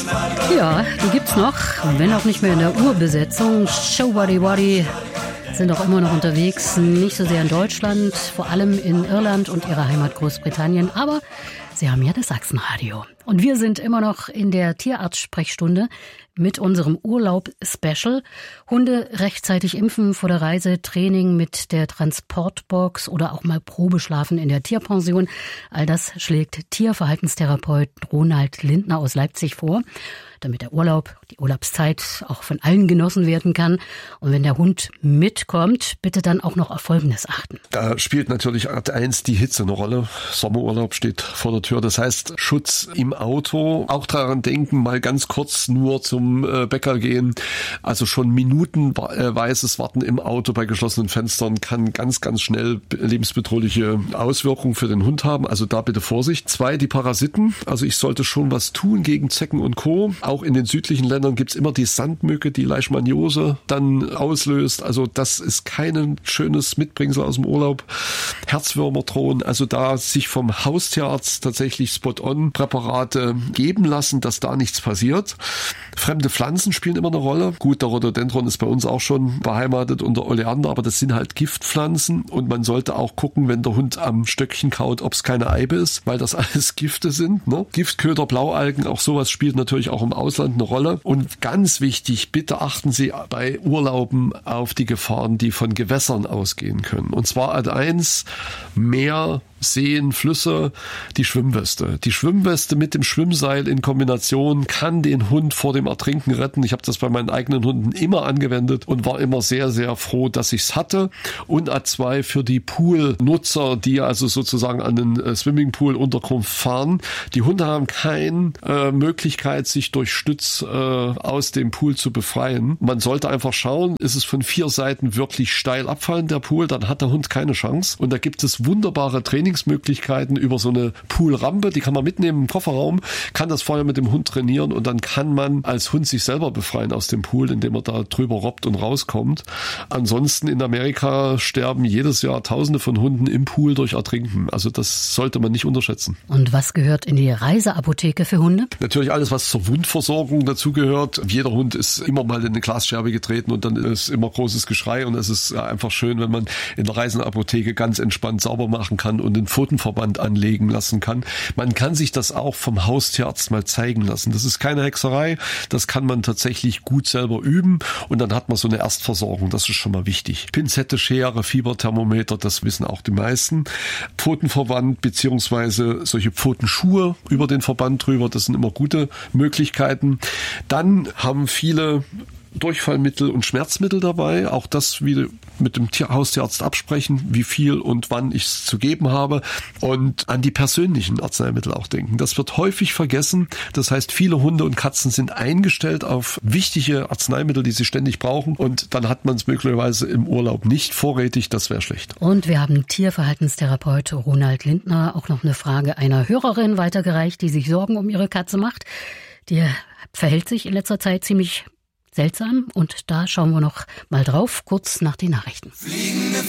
Ja, die gibt's noch, wenn auch nicht mehr in der Urbesetzung. Showbody Wadi sind auch immer noch unterwegs, nicht so sehr in Deutschland, vor allem in Irland und ihrer Heimat Großbritannien, aber sie haben ja das Sachsenradio. Und wir sind immer noch in der Tierarzt-Sprechstunde mit unserem Urlaub-Special. Hunde rechtzeitig impfen vor der Reise, Training mit der Transportbox oder auch mal Probeschlafen in der Tierpension. All das schlägt Tierverhaltenstherapeut Ronald Lindner aus Leipzig vor, damit der Urlaub, die Urlaubszeit auch von allen genossen werden kann. Und wenn der Hund mitkommt, bitte dann auch noch auf Folgendes achten. Da spielt natürlich Art 1 die Hitze eine Rolle. Sommerurlaub steht vor der Tür. Das heißt, Schutz im Auto. Auch daran denken, mal ganz kurz nur zum Bäcker gehen. Also schon minutenweises Warten im Auto bei geschlossenen Fenstern kann ganz, ganz schnell lebensbedrohliche Auswirkungen für den Hund haben. Also da bitte Vorsicht. 2, die Parasiten. Also ich sollte schon was tun gegen Zecken und Co. Auch in den südlichen Ländern gibt's immer die Sandmücke, die Leishmaniose dann auslöst. Also das ist kein schönes Mitbringsel aus dem Urlaub. Herzwürmer drohen. Also da sich vom Haustierarzt tatsächlich Spot-on-Präparate geben lassen, dass da nichts passiert. Fremde Pflanzen spielen immer eine Rolle. Gut, der Rhododendron ist bei uns auch schon beheimatet unter Oleander, aber das sind halt Giftpflanzen und man sollte auch gucken, wenn der Hund am Stöckchen kaut, ob es keine Eibe ist, weil das alles Gifte sind. Ne? Giftköder, Blaualgen, auch sowas spielt natürlich auch im Ausland eine Rolle. Und ganz wichtig, bitte achten Sie bei Urlauben auf die Gefahren, die von Gewässern ausgehen können. Und zwar Ad 1, Meer, Seen, Flüsse, die Schwimmweste. Die Schwimmweste mit dem Schwimmseil in Kombination kann den Hund vor dem Ertrinken retten. Ich habe das bei meinen eigenen Hunden immer angewendet und war immer sehr, sehr froh, dass ich es hatte. Und A2 für die Poolnutzer, die also sozusagen an den Swimmingpool-Unterkunft fahren. Die Hunde haben keine Möglichkeit, sich durch Stütz aus dem Pool zu befreien. Man sollte einfach schauen, ist es von 4 Seiten wirklich steil abfallend, der Pool, dann hat der Hund keine Chance. Und da gibt es wunderbare Trainingsmöglichkeiten über so eine Poolrampe, die kann man mitnehmen im Kofferraum, kann das vorher mit dem Hund trainieren und dann kann man als Hund sich selber befreien aus dem Pool, indem er da drüber robbt und rauskommt. Ansonsten in Amerika sterben jedes Jahr Tausende von Hunden im Pool durch Ertrinken. Also das sollte man nicht unterschätzen. Und was gehört in die Reiseapotheke für Hunde? Natürlich alles, was zur Wundversorgung dazugehört. Jeder Hund ist immer mal in eine Glasscherbe getreten und dann ist immer großes Geschrei und es ist einfach schön, wenn man in der Reiseapotheke ganz entspannt sauber machen kann und den Pfotenverband anlegen lassen kann. Man kann sich das auch vom Haustierarzt mal zeigen lassen. Das ist keine Hexerei, das kann man tatsächlich gut selber üben und dann hat man so eine Erstversorgung, das ist schon mal wichtig. Pinzette, Schere, Fieberthermometer, das wissen auch die meisten. Pfotenverband beziehungsweise solche Pfotenschuhe über den Verband drüber, das sind immer gute Möglichkeiten. Dann haben viele Durchfallmittel und Schmerzmittel dabei. Auch das wieder mit dem Haustierarzt absprechen, wie viel und wann ich es zu geben habe. Und an die persönlichen Arzneimittel auch denken. Das wird häufig vergessen. Das heißt, viele Hunde und Katzen sind eingestellt auf wichtige Arzneimittel, die sie ständig brauchen. Und dann hat man es möglicherweise im Urlaub nicht vorrätig. Das wäre schlecht. Und wir haben Tierverhaltenstherapeut Ronald Lindner auch noch eine Frage einer Hörerin weitergereicht, die sich Sorgen um ihre Katze macht. Die verhält sich in letzter Zeit ziemlich seltsam und da schauen wir noch mal drauf, kurz nach den Nachrichten. Fliegende